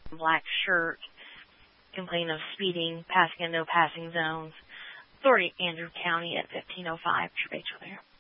black shirt, complaining of speeding, passing in no passing zones. Authority, Andrew County at 1505. Rachel there.